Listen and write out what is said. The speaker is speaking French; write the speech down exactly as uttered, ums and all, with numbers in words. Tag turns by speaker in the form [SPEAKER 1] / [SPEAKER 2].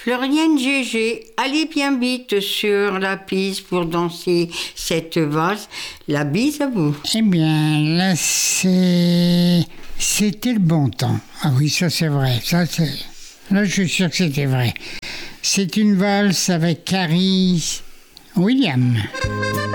[SPEAKER 1] Floriane Gégé, allez bien vite sur la piste pour danser cette valse. La bise à vous.
[SPEAKER 2] Eh bien, là, c'est... c'était le bon temps. Ah oui, ça c'est vrai. Ça, c'est... Là, je suis sûr que c'était vrai. C'est une valse avec Carrie Williams.